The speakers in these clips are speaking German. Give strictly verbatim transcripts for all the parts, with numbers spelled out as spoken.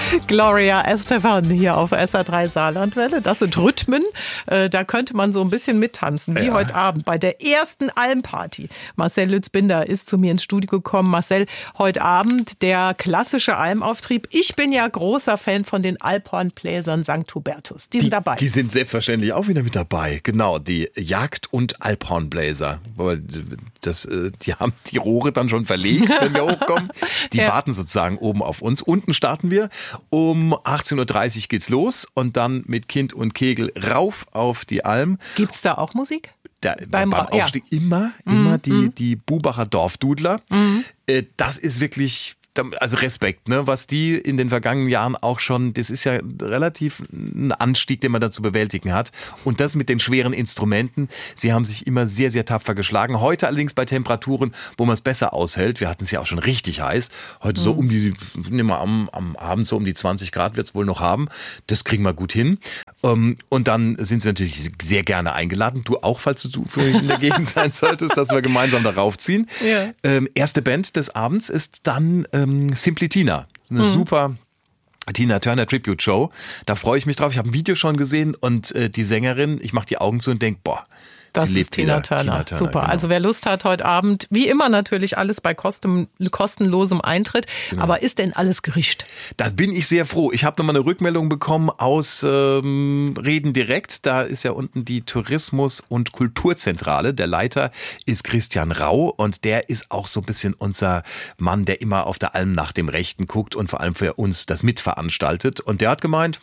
Gloria Estefan hier auf S R drei Saarlandwelle. Das sind Rhythmen, äh, da könnte man so ein bisschen mittanzen, wie ja. heute Abend bei der ersten Almparty. Marcel Lützbinder ist zu mir ins Studio gekommen. Marcel, heute Abend der klassische Almauftrieb. Ich bin ja großer Fan von den Alphornbläsern Sankt Hubertus. Die sind die, dabei. Die sind selbstverständlich auch wieder mit dabei. Genau, die Jagd- und Alphornbläser. Das, die haben die Rohre dann schon verlegt, wenn wir hochkommen. Die ja. warten sozusagen oben auf uns. Unten starten wir. Um achtzehn Uhr dreißig geht's los und dann mit Kind und Kegel rauf auf die Alm. Gibt's da auch Musik? Da, beim, beim Aufstieg ja. immer, immer mm, die, mm. die Bubacher Dorfdudler. Mm. Das ist wirklich... Also Respekt, ne, was die in den vergangenen Jahren auch schon, das ist ja relativ ein Anstieg, den man da zu bewältigen hat. Und das mit den schweren Instrumenten. Sie haben sich immer sehr, sehr tapfer geschlagen. Heute allerdings bei Temperaturen, wo man es besser aushält. Wir hatten es ja auch schon richtig heiß. Heute mhm. so um die, nehmen wir am, am Abend so um die zwanzig Grad wird es wohl noch haben. Das kriegen wir gut hin. Und dann sind sie natürlich sehr gerne eingeladen. Du auch, falls du zufällig in der Gegend sein solltest, dass wir gemeinsam darauf ziehen. Ja. Ähm, erste Band des Abends ist dann ähm, Simply Tina. Eine mhm. super Tina Turner Tribute Show. Da freue ich mich drauf. Ich habe ein Video schon gesehen und äh, die Sängerin, ich mache die Augen zu und denke, boah, das ist Tina Turner. Tina Turner. Super. Genau. Also wer Lust hat heute Abend, wie immer natürlich alles bei kosten, kostenlosem Eintritt. Genau. Aber ist denn alles gerischt? Das bin ich sehr froh. Ich habe nochmal eine Rückmeldung bekommen aus ähm, Reden direkt. Da ist ja unten die Tourismus- und Kulturzentrale. Der Leiter ist Christian Rau und der ist auch so ein bisschen unser Mann, der immer auf der Alm nach dem Rechten guckt und vor allem für uns das mitveranstaltet. Und der hat gemeint,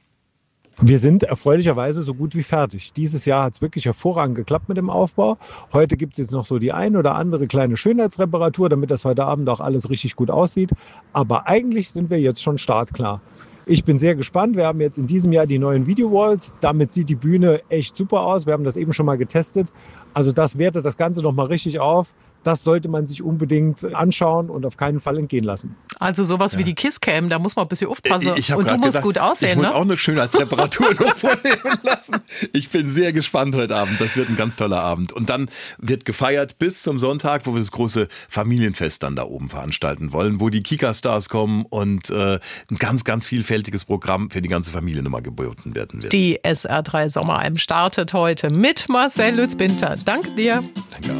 wir sind erfreulicherweise so gut wie fertig. Dieses Jahr hat es wirklich hervorragend geklappt mit dem Aufbau. Heute gibt es jetzt noch so die ein oder andere kleine Schönheitsreparatur, damit das heute Abend auch alles richtig gut aussieht. Aber eigentlich sind wir jetzt schon startklar. Ich bin sehr gespannt. Wir haben jetzt in diesem Jahr die neuen Video-Walls. Damit sieht die Bühne echt super aus. Wir haben das eben schon mal getestet. Also das wertet das Ganze nochmal richtig auf. Das sollte man sich unbedingt anschauen und auf keinen Fall entgehen lassen. Also sowas ja. wie die Kisscam, da muss man ein bisschen aufpassen. Ich und du musst gedacht, gut aussehen, ich ne? muss auch eine Schönheitsreparatur noch vornehmen lassen. Ich bin sehr gespannt heute Abend. Das wird ein ganz toller Abend. Und dann wird gefeiert bis zum Sonntag, wo wir das große Familienfest dann da oben veranstalten wollen, wo die Kika-Stars kommen und äh, ein ganz, ganz vielfältiges Programm für die ganze Familie nochmal geboten werden wird. Die S R drei Sommeralm startet heute mit Marcel Lützbinder. Danke dir. Danke auch.